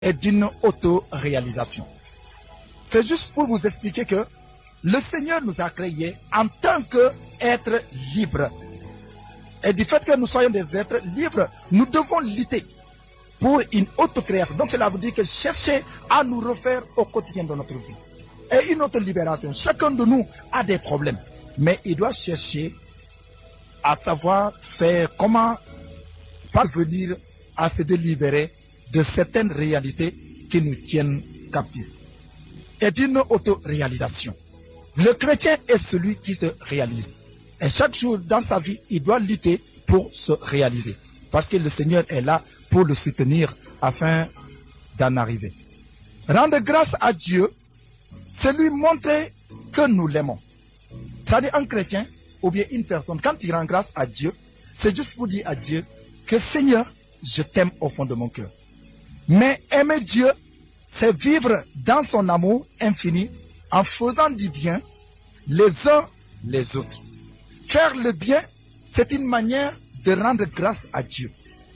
et d'une auto-réalisation. C'est juste pour vous expliquer que le Seigneur nous a créés en tant qu'êtres libres. Et du fait que nous soyons des êtres libres, nous devons lutter pour une auto-création. Donc cela veut dire que chercher à nous refaire au quotidien de notre vie. Et une auto-libération. Chacun de nous a des problèmes. Mais il doit chercher à savoir faire comment parvenir à se délibérer de certaines réalités qui nous tiennent captifs. Et d'une auto-réalisation. Le chrétien est celui qui se réalise. Et chaque jour dans sa vie, il doit lutter pour se réaliser. Parce que le Seigneur est là pour le soutenir afin d'en arriver. Rendre grâce à Dieu, c'est lui montrer que nous l'aimons. C'est-à-dire un chrétien ou bien une personne, quand il rend grâce à Dieu, c'est juste pour dire à Dieu que Seigneur, je t'aime au fond de mon cœur. Mais aimer Dieu, c'est vivre dans son amour infini en faisant du bien les uns les autres. Faire le bien, c'est une manière de rendre grâce à Dieu.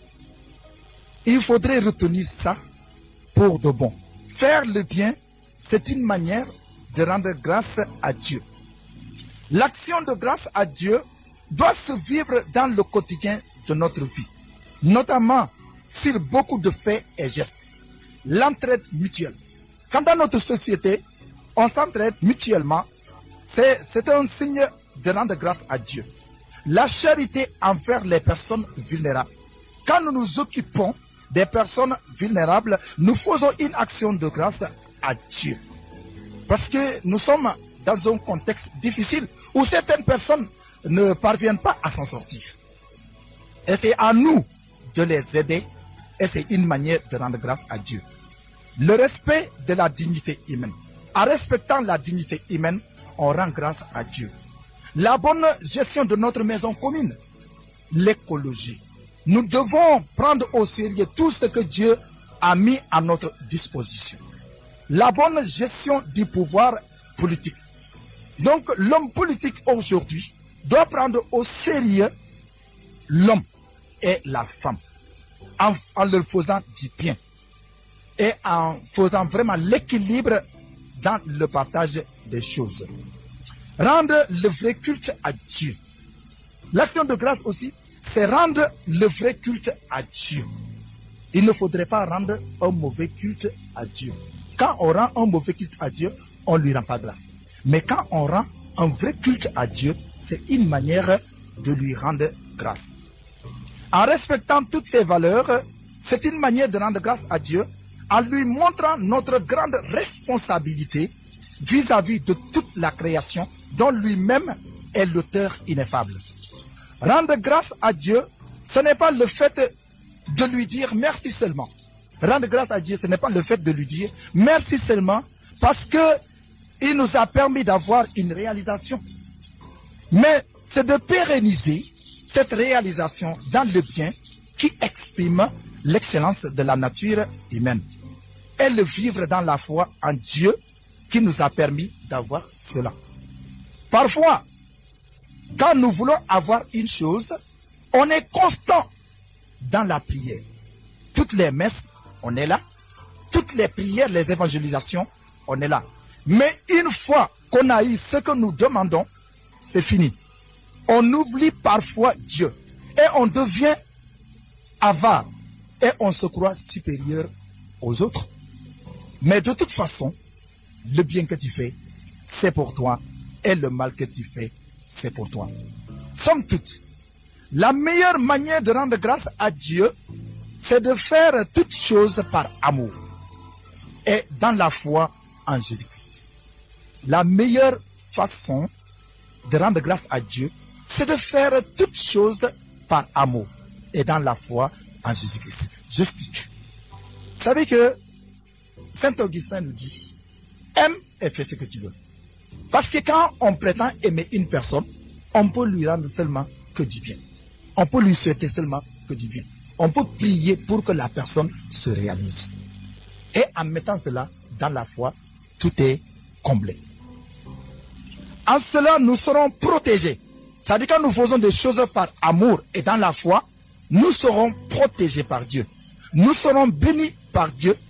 Il faudrait retenir ça pour de bon. Faire le bien, c'est une manière de rendre grâce à Dieu. L'action de grâce à Dieu doit se vivre dans le quotidien de notre vie, notamment sur beaucoup de faits et gestes. L'entraide mutuelle. Quand dans notre société, on s'entraide mutuellement, c'est un signe de rendre grâce à Dieu. La charité envers les personnes vulnérables. Quand nous nous occupons des personnes vulnérables, nous faisons une action de grâce à Dieu. Parce que nous sommes dans un contexte difficile où certaines personnes ne parviennent pas à s'en sortir. Et c'est à nous de les aider et c'est une manière de rendre grâce à Dieu. Le respect de la dignité humaine. En respectant la dignité humaine, on rend grâce à Dieu. La bonne gestion de notre maison commune. L'écologie. Nous devons prendre au sérieux tout ce que Dieu a mis à notre disposition. La bonne gestion du pouvoir politique. Donc l'homme politique aujourd'hui doit prendre au sérieux l'homme et la femme en leur faisant du bien et en faisant vraiment l'équilibre dans le partage des choses. Rendre le vrai culte à Dieu. L'action de grâce aussi, c'est rendre le vrai culte à Dieu. Il ne faudrait pas rendre un mauvais culte à Dieu. Quand on rend un mauvais culte à Dieu, on ne lui rend pas grâce. Mais quand on rend un vrai culte à Dieu, c'est une manière de lui rendre grâce. En respectant toutes ces valeurs, c'est une manière de rendre grâce à Dieu en lui montrant notre grande responsabilité vis-à-vis de toute la création dont lui-même est l'auteur ineffable. Rendre grâce à Dieu, ce n'est pas le fait de lui dire merci seulement. Rendre grâce à Dieu, ce n'est pas le fait de lui dire merci seulement parce que il nous a permis d'avoir une réalisation. Mais c'est de pérenniser cette réalisation dans le bien qui exprime l'excellence de la nature humaine. Et le vivre dans la foi en Dieu qui nous a permis d'avoir cela. Parfois, quand nous voulons avoir une chose, on est constant dans la prière. Toutes les messes, on est là. Toutes les prières, les évangélisations, on est là. Mais une fois qu'on a eu ce que nous demandons, c'est fini. On oublie parfois Dieu. Et on devient avare. Et on se croit supérieur aux autres. Mais de toute façon, le bien que tu fais, c'est pour toi. Et le mal que tu fais, c'est pour toi. Somme toute, la meilleure manière de rendre grâce à Dieu, c'est de faire toutes choses par amour. Et dans la foi en Jésus-Christ. La meilleure façon de rendre grâce à Dieu, c'est de faire toutes choses par amour et dans la foi en Jésus-Christ. J'explique. Vous savez que Saint Augustin nous dit, aime et fais ce que tu veux. Parce que quand on prétend aimer une personne, on peut lui rendre seulement que du bien. On peut lui souhaiter seulement que du bien. On peut prier pour que la personne se réalise. Et en mettant cela dans la foi, tout est comblé. En cela, nous serons protégés. C'est-à-dire quand nous faisons des choses par amour et dans la foi, nous serons protégés par Dieu. Nous serons bénis par Dieu